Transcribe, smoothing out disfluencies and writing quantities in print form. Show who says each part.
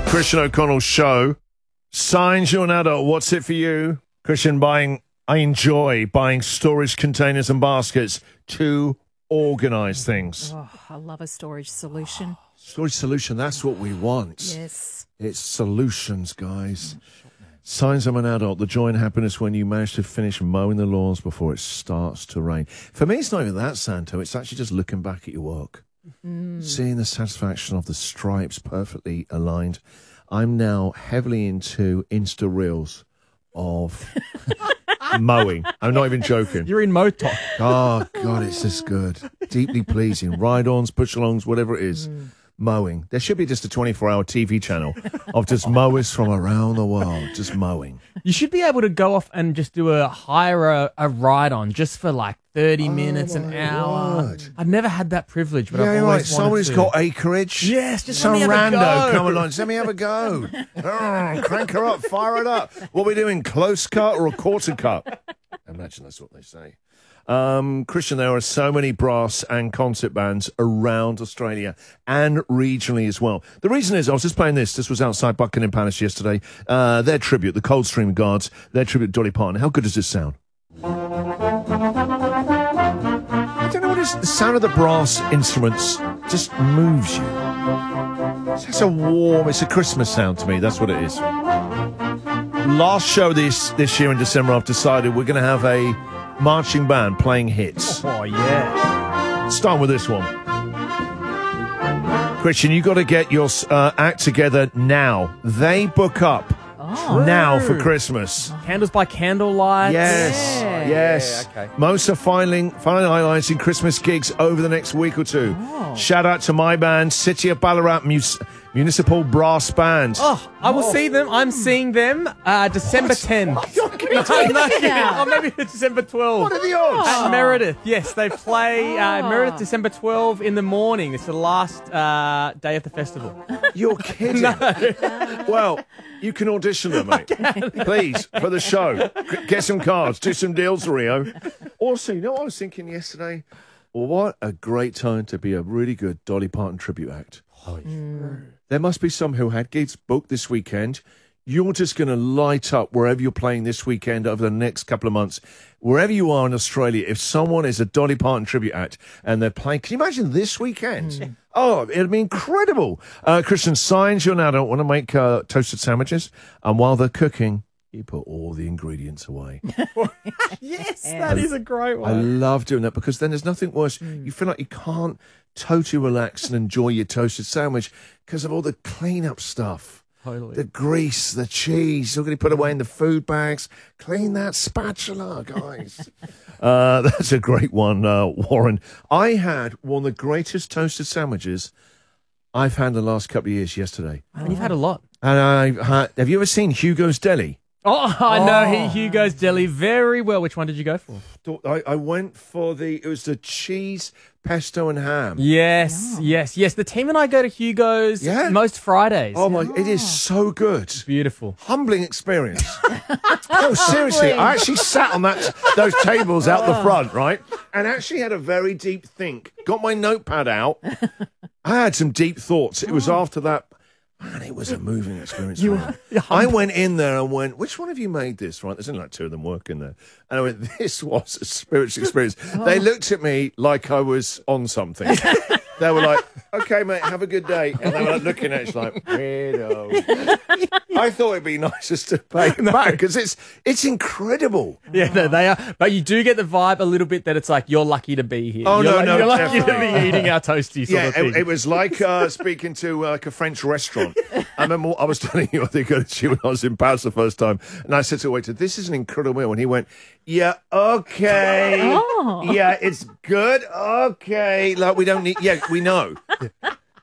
Speaker 1: Christian O'Connell show. Signs you're an adult. What's it for you? Christian, I enjoy buying storage containers and baskets to organise things.
Speaker 2: Oh, I love a storage solution.
Speaker 1: Storage solution, that's what we want.
Speaker 2: Yes.
Speaker 1: It's solutions, guys. Signs I'm an adult. The joy and happiness when you manage to finish mowing the lawns before it starts to rain. For me, it's not even that, Santo. It's actually just looking back at your work. Seeing the satisfaction of the stripes perfectly aligned. I'm now heavily into Insta Reels of mowing. I'm not even joking.
Speaker 3: You're in Motok.
Speaker 1: Oh, God, it's just good. Deeply pleasing. Ride-ons, push-alongs, whatever it is. Mowing. There should be just a 24-hour TV channel of just mowers from around the world, just mowing.
Speaker 3: You should be able to go off and just do hire a ride on just for like 30 minutes, an hour.
Speaker 1: word.
Speaker 3: I've never had that privilege, but
Speaker 1: Yeah,
Speaker 3: I've
Speaker 1: you're
Speaker 3: always
Speaker 1: right. Someone
Speaker 3: wanted
Speaker 1: who's
Speaker 3: to.
Speaker 1: got acreage.
Speaker 3: Yes, just
Speaker 1: some
Speaker 3: let me have a
Speaker 1: rando
Speaker 3: go.
Speaker 1: come along. Just let me have a go. Crank her up, fire it up. What are we doing? Close cut or a quarter cut? I imagine that's what they say. Christian, there are so many brass and concert bands around Australia and regionally as well. The reason is, I was just playing this. This was outside Buckingham Palace yesterday. Their tribute, the Coldstream Guards, their tribute to Dolly Parton. How good does this sound? I don't know what it is. The sound of the brass instruments just moves you. It's a Christmas sound to me. That's what it is. Last show this year in December, I've decided we're going to have a marching band playing hits.
Speaker 3: Oh, yeah.
Speaker 1: Start with this one. Christian, you got to get your act together now. They book up now for Christmas.
Speaker 3: Candles by candlelight.
Speaker 1: Yes,
Speaker 2: Yeah.
Speaker 1: yes.
Speaker 3: Yeah, okay.
Speaker 1: Most are finalising Christmas gigs over the next week or two. Shout out to my band, City of Ballarat Municipal Brass Band.
Speaker 3: Oh, I will see them. I'm seeing them December 10.
Speaker 1: You're kidding.
Speaker 3: Oh, maybe it's December 12.
Speaker 1: What are the odds?
Speaker 3: At Meredith, yes, they play Meredith December 12 in the morning. It's the last day of the festival.
Speaker 1: You're kidding. Well, you can audition them, mate. Please, for the show. Get some cards, do some deals, Rio. Also, you know what I was thinking yesterday? Well, what a great time to be a really good Dolly Parton tribute act. There must be some who had gigs booked this weekend. You're just going to light up wherever you're playing this weekend over the next couple of months. Wherever you are in Australia, if someone is a Dolly Parton tribute act and they're playing, can you imagine this weekend? Oh, it'd be incredible. Christian, signs you now don't want to make toasted sandwiches. And while they're cooking, you put all the ingredients away.
Speaker 3: Yes, that is a great
Speaker 1: I
Speaker 3: one.
Speaker 1: love doing that because then there's nothing worse. You feel like you can't totally relax and enjoy your toasted sandwich because of all the clean-up stuff.
Speaker 3: Totally.
Speaker 1: The grease, the cheese, you're going to put away in the food bags. Clean that spatula, guys. That's a great one, Warren. I had one of the greatest toasted sandwiches I've had in the last couple of years yesterday.
Speaker 3: And you've had a lot.
Speaker 1: And have you ever seen Hugo's Deli?
Speaker 3: Oh, I know Hugo's Deli very well. Which one did you go for?
Speaker 1: I went for it was the cheese, pesto and ham.
Speaker 3: Yes. The team and I go to Hugo's most Fridays.
Speaker 1: Oh my! It is so good.
Speaker 3: Beautiful.
Speaker 1: Humbling experience. No, seriously, I actually sat on those tables out the front, right, and actually had a very deep think. Got my notepad out. I had some deep thoughts. It was after that. Man, it was a moving experience. I went in there and went, which one of you made this? Right, there's only like two of them working there. And I went, this was a spiritual experience. They looked at me like I was on something. They were like, okay, mate, have a good day. And they were like, looking at us like, weirdo. I thought it'd be nicest to pay them back because it's incredible.
Speaker 3: Yeah, no, they are. But you do get the vibe a little bit that it's like you're lucky to be here.
Speaker 1: Oh,
Speaker 3: you're
Speaker 1: no,
Speaker 3: you're lucky to
Speaker 1: definitely.
Speaker 3: be eating our toasty sort of thing.
Speaker 1: It was like speaking to like a French restaurant. I remember I was telling you, I think when I was in Paris the first time, and I said to the waiter, this is an incredible meal. And he went, yeah, okay. Yeah, it's good. Okay. Like, we don't need, we know.